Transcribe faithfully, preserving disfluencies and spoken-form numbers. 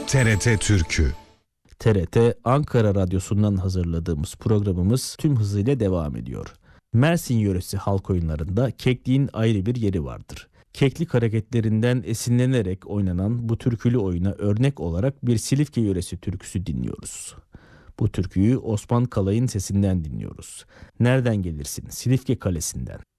T R T Türkü. T R T Ankara Radyosu'ndan hazırladığımız programımız tüm hızıyla devam ediyor. Mersin yöresi halk oyunlarında kekliğin ayrı bir yeri vardır. Keklik hareketlerinden esinlenerek oynanan bu türkülü oyuna örnek olarak bir Silifke yöresi türküsü dinliyoruz. Bu türküyü Osman Kalay'ın sesinden dinliyoruz. Nereden gelirsin? Silifke Kalesi'nden.